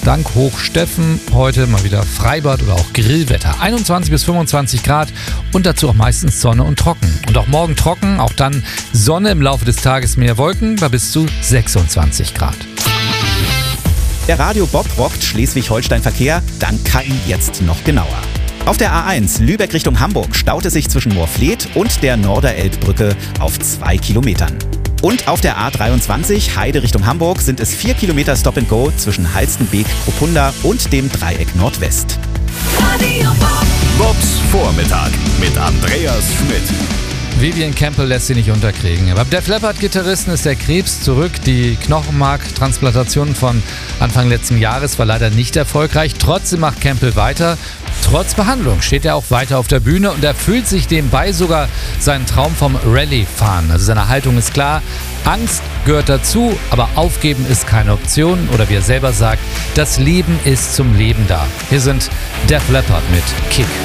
dank Hochsteffen heute mal wieder Freibad oder auch Grillwetter. 21 bis 25 Grad und dazu auch meistens Sonne und trocken. Und auch morgen trocken, auch dann Sonne, im Laufe des Tages mehr Wolken bei bis zu 26 Grad. Der Radio Bob rockt Schleswig-Holstein Verkehr, dann Kai jetzt noch genauer. Auf der A1 Lübeck Richtung Hamburg staut es sich zwischen Moorfleet und der Norderelbbrücke auf 2 Kilometern. Und auf der A23 Heide Richtung Hamburg sind es 4 Kilometer Stop and Go zwischen Halstenbeek-Kropunda und dem Dreieck Nordwest. Radio Bob. Bobs Vormittag mit Andreas Schmidt. Vivian Campbell lässt sie nicht unterkriegen. Beim Def Leppard-Gitarristen ist der Krebs zurück. Die Knochenmarktransplantation von Anfang letzten Jahres war leider nicht erfolgreich. Trotzdem macht Campbell weiter. Trotz Behandlung steht er auch weiter auf der Bühne und erfüllt sich nebenbei sogar seinen Traum vom Rallye-Fahren. Also seine Haltung ist klar, Angst gehört dazu, aber aufgeben ist keine Option. Oder wie er selber sagt, das Leben ist zum Leben da. Hier sind Def Leppard mit Kick.